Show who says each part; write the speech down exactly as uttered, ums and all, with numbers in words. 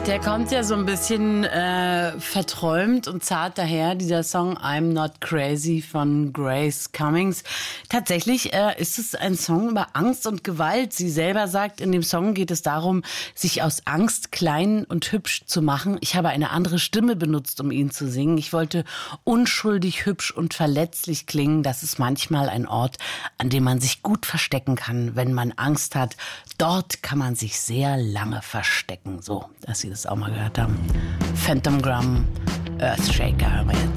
Speaker 1: Der kommt ja so ein bisschen äh, verträumt und zart daher, dieser Song I'm Not Crazy von Grace Cummings. Tatsächlich äh, ist es ein Song über Angst und Gewalt. Sie selber sagt, in dem Song geht es darum, sich aus Angst klein und hübsch zu machen. Ich habe eine andere Stimme benutzt, um ihn zu singen. Ich wollte unschuldig, hübsch und verletzlich klingen. Das ist manchmal ein Ort, an dem man sich gut verstecken kann, wenn man Angst hat. Dort kann man sich sehr lange verstecken. So, dass Sie das auch mal gehört haben. Phantom Gram, Earthshaker haben wir jetzt.